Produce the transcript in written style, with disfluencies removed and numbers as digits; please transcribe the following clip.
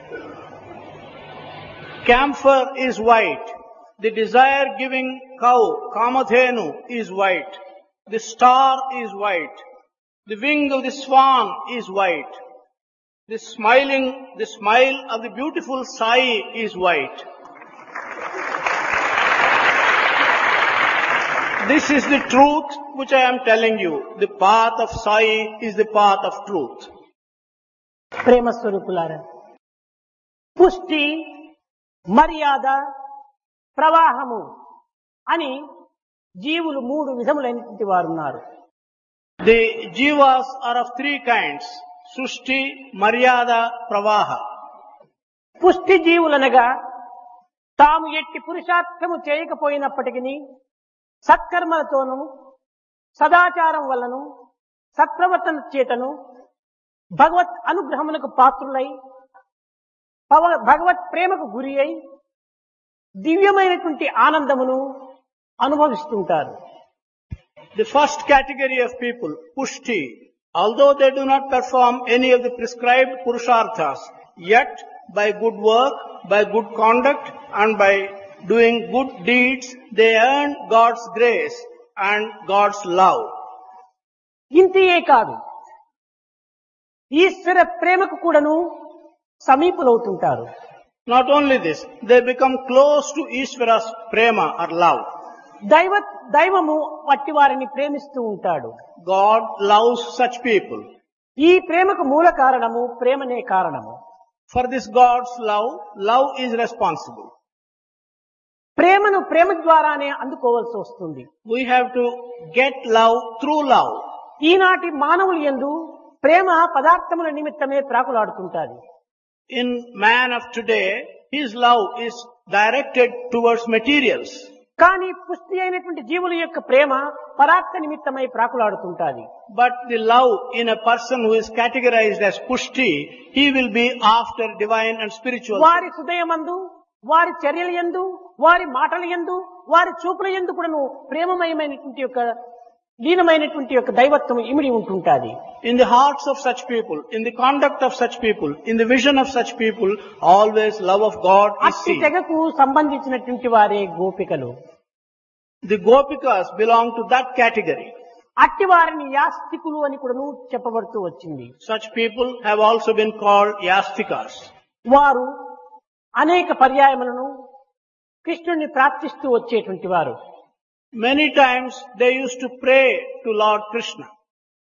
Camphor is white. The desire-giving cow, Kamadhenu, is white. The star is white. The wing of the swan is white. The smile of the beautiful Sai is white. This is the truth which I am telling you. The path of Sai is the path of truth. ప్రేమ స్వరూపులారా, పుష్టి, మర్యాద, ప్రవాహము అని జీవులు మూడు విధములైనటువంటి వారు ఉన్నారు. The jivas are of three kinds: Sushti, Maryada, Pravaha. పుష్టి జీవులనగా తాము ఎట్టి పురుషార్థము చేయకపోయినప్పటికీ సత్కర్మలతోనూ సదాచారం వల్లను సత్ప్రవర్తన చేతను భగవత్ అనుగ్రహమునకు పాత్రులై భగవత్ ప్రేమకు గురి అయి దివ్యమైనటువంటి ఆనందమును అనుభవిస్తుంటారు. The first category of people, Pushti, although they do not perform any of the prescribed Purusharthas, yet by good work, by good conduct and by doing good deeds, they earn God's grace and God's love. ఇంతియే కాదు, ఈశ్వర ప్రేమకు కూడాను సమీపులవుతుంటారు. Not only this, they become close to Ishvara's prema or love. దైవము వట్టి వారిని ప్రేమిస్తూ ఉంటాడు. God loves such people. ఈ ప్రేమకు మూల కారణము ప్రేమనే కారణము. For this God's love, love is responsible. ప్రేమను ప్రేమ ద్వారానే అందుకోవాల్సి వస్తుంది. We have to get love through love. ఈనాటి మానవులు యందు ప్రేమ పదార్థముల నిమిత్తమే ప్రాకులాడుతుంటాది. In man of today, his love is directed towards materials. కానీ పుష్టి అయినటువంటి జీవుల యొక్క ప్రేమ పరార్థ నిమిత్తమై ప్రాకులాడుతుంటాది. But the love in a person who is categorized as Pushti, he will be after divine and spiritual. వారి హృదయమందు, వారి చర్యల యందు, వారి మాటల యందు, వారి చూపుల యందు కూడాను ప్రేమమయమైనటువంటి యొక్క లీనమైనటువంటి యొక్క దైవత్వం ఇమిడి ఉంటుంటాది. In the hearts of such people, in the conduct of such people, in the vision of such people, always love of God is అట్టి seen. తెగకు సంబంధించినటువంటి వారే గోపికలు. The Gopikas belong to that category. అట్టి వారిని యాస్తికులు అని కూడాను చెప్పబడుతూ వచ్చింది. Such people have also been called Yastikas. వారు అనేక పర్యాయములను కృష్ణుని ప్రార్థిస్తూ వచ్చేటువంటి వారు. Many times they used to pray to Lord Krishna.